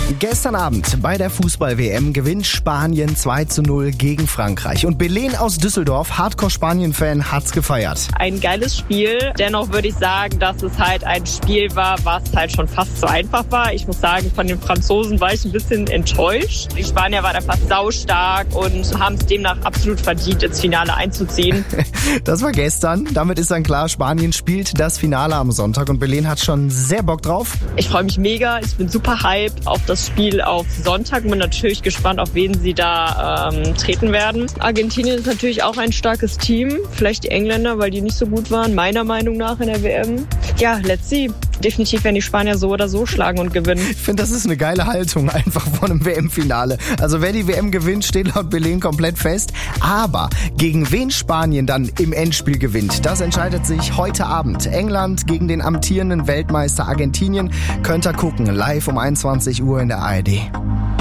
Gestern Abend bei der Fußball-WM gewinnt Spanien 2:0 gegen Frankreich. Und Belen aus Düsseldorf, Hardcore-Spanien-Fan, hat's gefeiert. Ein geiles Spiel. Dennoch würde ich sagen, dass es halt ein Spiel war, was halt schon fast zu einfach war. Ich muss sagen, von den Franzosen war ich ein bisschen enttäuscht. Die Spanier waren einfach saustark und haben es demnach absolut verdient, ins Finale einzuziehen. Das war gestern. Damit ist dann klar, Spanien spielt das Finale am Sonntag und Belen hat schon sehr Bock drauf. Ich freue mich mega. Ich bin super hyped auf das Spiel auf Sonntag. Bin natürlich gespannt, auf wen sie da treten werden. Argentinien ist natürlich auch ein starkes Team. Vielleicht die Engländer, weil die nicht so gut waren, meiner Meinung nach in der WM. Ja, let's see. Definitiv werden die Spanier so oder so schlagen und gewinnen. Ich finde, das ist eine geile Haltung einfach vor einem WM-Finale. Also wer die WM gewinnt, steht laut Belen komplett fest. Aber gegen wen Spanien dann im Endspiel gewinnt, das entscheidet sich heute Abend. England gegen den amtierenden Weltmeister Argentinien. Könnt ihr gucken, live um 21 Uhr in der ARD.